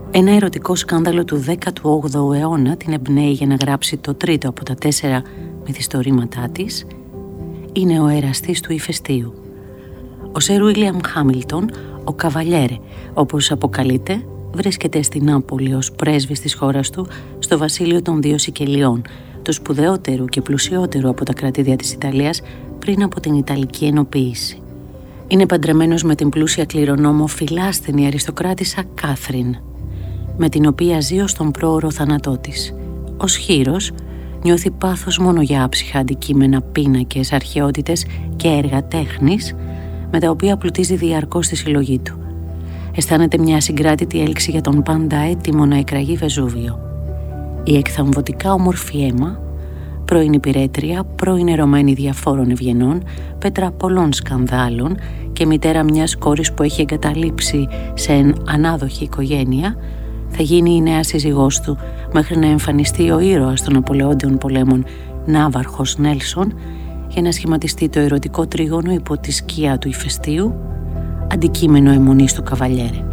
Ένα ερωτικό σκάνδαλο του 18ου αιώνα την εμπνέει για να γράψει το τρίτο από τα 4 μυθιστορήματά της. Είναι ο εραστής του ηφαιστείου. Ο Σερ Βίλιαμ Χάμιλτον, ο Καβαλιέρε, όπως αποκαλείται, βρίσκεται στη Νάπολη ως πρέσβης της χώρας του στο βασίλειο των Δύο Σικελιών, του σπουδαιότερου και πλουσιότερου από τα κρατήδια της Ιταλίας πριν από την Ιταλική ενοποίηση. Είναι παντρεμένος με την πλούσια κληρονόμο φιλάσθενη αριστοκράτισσα Κάθριν, με την οποία ζει ως τον πρόωρο θάνατό της. Ως χήρος νιώθει πάθος μόνο για άψυχα αντικείμενα, πίνακες, αρχαιότητες και έργα τέχνης, με τα οποία πλουτίζει διαρκώς στη συλλογή του. Αισθάνεται μια συγκράτητη έλξη για τον πάντα έτοιμο να εκραγεί Βεζούβιο. Η εκθαμβωτικά όμορφη Έμα, πρώην υπηρέτρια, πρώην ερωμένη διαφόρων ευγενών, πέτρα πολλών σκανδάλων και μητέρα μιας κόρης που έχει εγκαταλείψει σε ανάδοχη οικογένεια, θα γίνει η νέα σύζυγός του μέχρι να εμφανιστεί ο ήρωας των Ναπολεόντιων πολέμων, Ναύαρχος Νέλσον, για να σχηματιστεί το ερωτικό τρίγωνο υπό τη σκιά του ηφαιστείου, αντικείμενο αιμονής του Καβαλιέρε.